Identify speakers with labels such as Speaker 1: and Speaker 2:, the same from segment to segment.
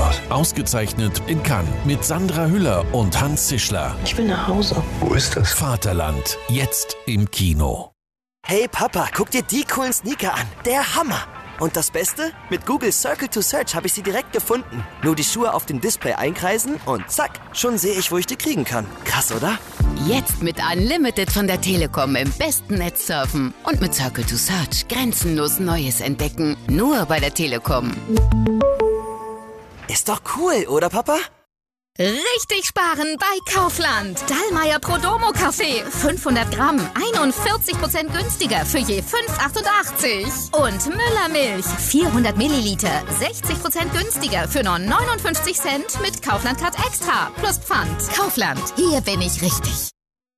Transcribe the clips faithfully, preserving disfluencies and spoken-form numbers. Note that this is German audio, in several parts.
Speaker 1: aus?
Speaker 2: Ausgezeichnet in Cannes mit Sandra Hüller und Hans Zischler.
Speaker 3: Ich will nach Hause.
Speaker 1: Wo ist das?
Speaker 2: Vaterland, jetzt im Kino.
Speaker 4: Hey Papa, guck dir die coolen Sneaker an. Der Hammer. Und das Beste? Mit Google Circle to Search habe ich sie direkt gefunden. Nur die Schuhe auf dem Display einkreisen und zack, schon sehe ich, wo ich die kriegen kann. Krass, oder?
Speaker 5: Jetzt mit Unlimited von der Telekom im besten Netz surfen. Und mit Circle to Search grenzenlos Neues entdecken. Nur bei der Telekom.
Speaker 4: Ist doch cool, oder Papa?
Speaker 6: Richtig sparen bei Kaufland. Dallmayr Prodomo Kaffee. fünfhundert Gramm. einundvierzig Prozent günstiger für je fünf Euro achtundachtzig. Und Müller Milch. vierhundert Milliliter. sechzig Prozent günstiger für nur neunundfünfzig Cent mit Kaufland Card Extra. Plus Pfand. Kaufland. Hier bin ich richtig.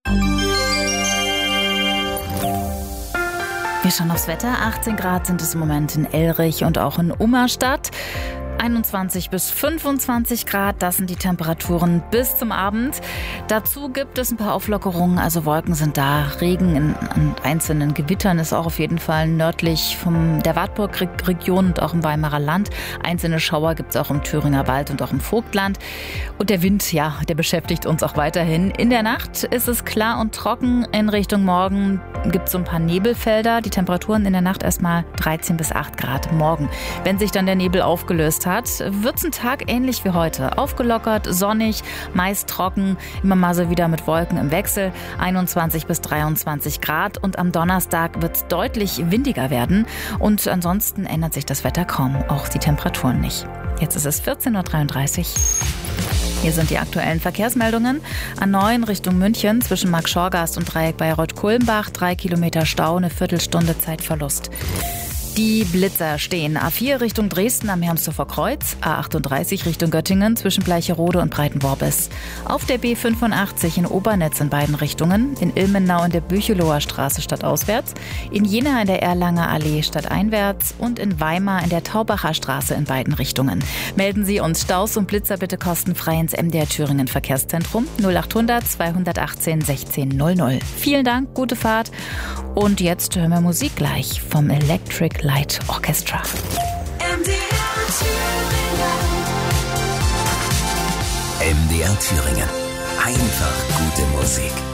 Speaker 7: Wir schauen aufs Wetter. achtzehn Grad sind es im Moment in Elrich und auch in Ummerstadt. einundzwanzig bis fünfundzwanzig Grad, das sind die Temperaturen bis zum Abend. Dazu gibt es ein paar Auflockerungen, also Wolken sind da. Regen in, in einzelnen Gewittern ist auch auf jeden Fall nördlich von der Wartburg-Region und auch im Weimarer Land. Einzelne Schauer gibt es auch im Thüringer Wald und auch im Vogtland. Und der Wind, ja, der beschäftigt uns auch weiterhin. In der Nacht ist es klar und trocken. In Richtung Morgen gibt es so ein paar Nebelfelder. Die Temperaturen in der Nacht erstmal dreizehn bis acht Grad morgen. Wenn sich dann der Nebel aufgelöst hat, wird es ein Tag ähnlich wie heute. Aufgelockert, sonnig, meist trocken, immer mal so wieder mit Wolken im Wechsel, einundzwanzig bis dreiundzwanzig Grad. Und am Donnerstag wird es deutlich windiger werden. Und ansonsten ändert sich das Wetter kaum, auch die Temperaturen nicht. Jetzt ist es vierzehn Uhr dreiunddreißig. Hier sind die aktuellen Verkehrsmeldungen. A neun Richtung München zwischen Marktschorgast und Dreieck Bayreuth-Kulmbach. Drei Kilometer Stau, eine Viertelstunde Zeitverlust. Die Blitzer stehen A vier Richtung Dresden am Hermsdorfer Kreuz, A achtunddreißig Richtung Göttingen zwischen Bleicherode und Breitenworbis. Auf der B fünfundachtzig in Obernetz in beiden Richtungen, in Ilmenau in der Bücheloher Straße stadtauswärts, in Jena in der Erlanger Allee stadteinwärts und in Weimar in der Taubacher Straße in beiden Richtungen. Melden Sie uns Staus und Blitzer bitte kostenfrei ins M D R Thüringen Verkehrszentrum null achthundert zweihundertachtzehn sechzehn null null. Vielen Dank, gute Fahrt und jetzt hören wir Musik gleich vom Electric Light Orchestra.
Speaker 8: M D R Thüringen.
Speaker 1: M D R Thüringen. Einfach gute Musik.